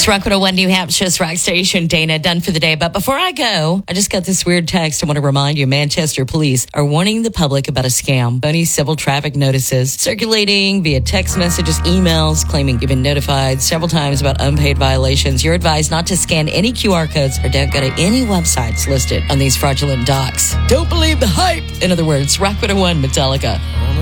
Rock 101 New Hampshire's rock station. Dana, done for the day. But before I go, I just got this weird text. I want to remind you, Manchester police are warning the public about a scam. Phony civil traffic notices circulating via text messages, emails, claiming you've been notified several times about unpaid violations. You're advised not to scan any QR codes or don't go to any websites listed on these fraudulent docs. Don't believe the hype. In other words, Rock 101 Metallica.